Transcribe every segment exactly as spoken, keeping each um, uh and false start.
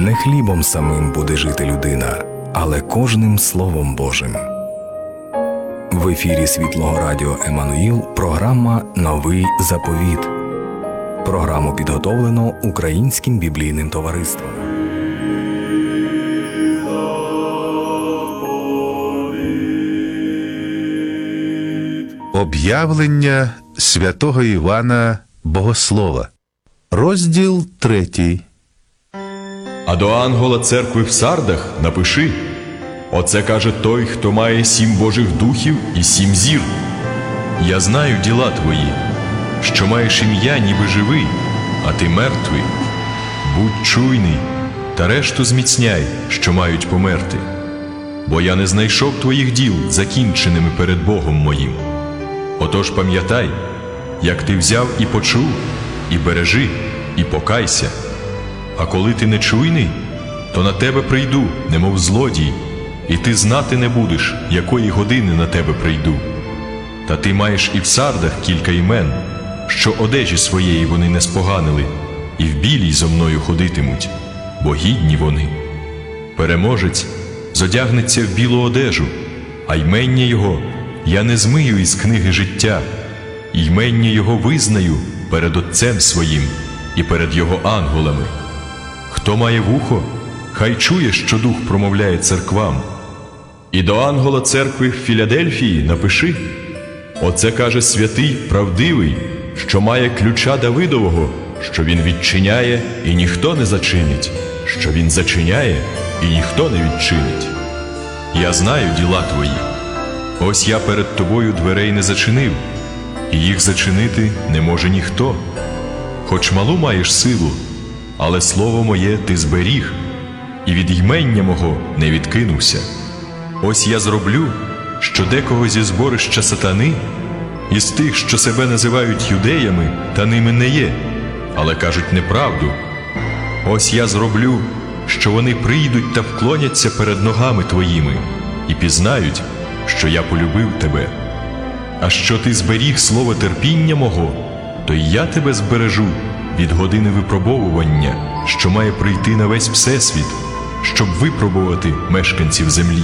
Не хлібом самим буде жити людина, але кожним Словом Божим. В ефірі Світлого Радіо Еммануїл програма «Новий заповіт». Програму підготовлено Українським біблійним товариством. Об'явлення святого Івана Богослова. Розділ третій. А до ангела церкви в Сардах напиши: оце каже той, хто має сім Божих духів і сім зір. Я знаю діла твої, що маєш ім'я ніби живий, а ти мертвий. Будь чуйний, та решту зміцняй, що мають померти. Бо я не знайшов твоїх діл закінченими перед Богом моїм. Отож пам'ятай, як ти взяв і почув, і бережи, і покайся. А коли ти не чуйний, то на тебе прийду, немов злодій, і ти знати не будеш, якої години на тебе прийду. Та ти маєш і в Сардах кілька імен, що одежі своєї вони не споганили, і в білій зо мною ходитимуть, бо гідні вони. Переможець зодягнеться в білу одежу, а ймення його я не змию із книги життя, і ймення його визнаю перед Отцем своїм і перед його ангелами. Хто має вухо, хай чує, що Дух промовляє церквам. І до ангела церкви в Філадельфії напиши: оце каже святий, правдивий, що має ключа Давидового, що він відчиняє, і ніхто не зачинить, що він зачиняє, і ніхто не відчинить. Я знаю діла твої. Ось я перед тобою дверей не зачинив, і їх зачинити не може ніхто. Хоч малу маєш силу, але слово моє ти зберіг, і від ймення мого не відкинувся. Ось я зроблю, що декого зі зборища сатани, із тих, що себе називають юдеями, та ними не є, але кажуть неправду. Ось я зроблю, що вони прийдуть та вклоняться перед ногами твоїми, і пізнають, що я полюбив тебе. А що ти зберіг слово терпіння мого, то й я тебе збережу від години випробовування, що має прийти на весь всесвіт, щоб випробувати мешканців землі.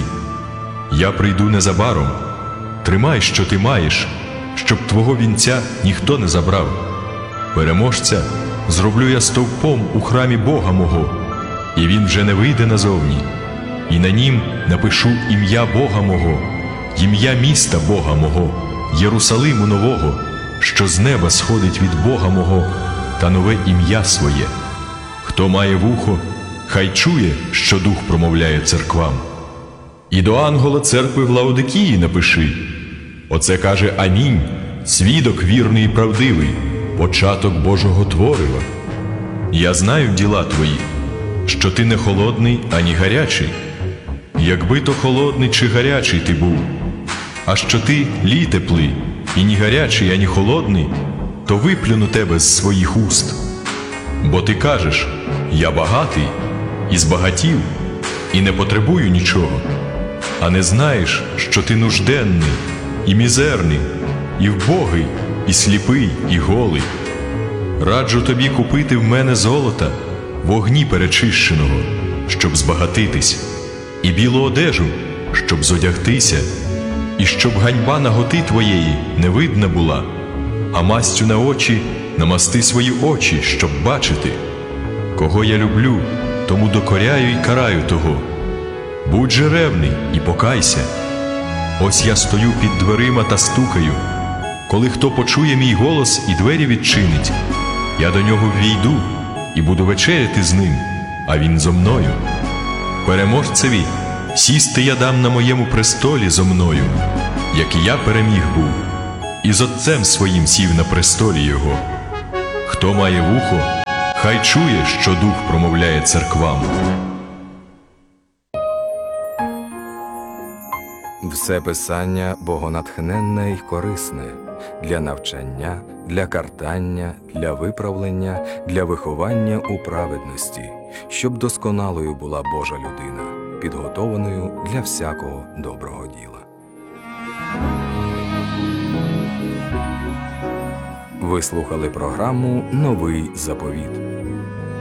Я прийду незабаром. Тримай, що ти маєш, щоб твого вінця ніхто не забрав. Переможця зроблю я стовпом у храмі Бога мого, і він вже не вийде назовні. І на нім напишу ім'я Бога мого, ім'я міста Бога мого, Єрусалиму нового, що з неба сходить від Бога мого, та нове ім'я своє. Хто має вухо, хай чує, що Дух промовляє церквам. І до ангела церкви в Лаодикії напиши: оце каже Амінь, свідок вірний і правдивий, початок Божого творива. Я знаю діла твої, що ти не холодний, ані гарячий. Якби то холодний чи гарячий ти був, а що ти лій теплий, і ні гарячий, ані холодний, то виплюну тебе з своїх уст. Бо ти кажеш: я багатий, і збагатів, і не потребую нічого, а не знаєш, що ти нужденний, і мізерний, і вбогий, і сліпий, і голий. Раджу тобі купити в мене золота, вогні перечищеного, щоб збагатитись, і білу одежу, щоб зодягтися, і щоб ганьба наготи твоєї не видна була, а мастю на очі намасти свої очі, щоб бачити. Кого я люблю, тому докоряю і караю того. Будь же ревний і покайся. Ось я стою під дверима та стукаю. Коли хто почує мій голос і двері відчинить, я до нього ввійду і буду вечеряти з ним, а він зо мною. Переможцеві сісти я дам на моєму престолі зо мною, як і я переміг був, і з Отцем своїм сів на престолі його. Хто має вухо, хай чує, що Дух промовляє церквам. Все Писання богонатхненне й корисне для навчання, для картання, для виправлення, для виховання у праведності, щоб досконалою була Божа людина, підготованою для всякого доброго діла. Ви слухали програму «Новий заповіт».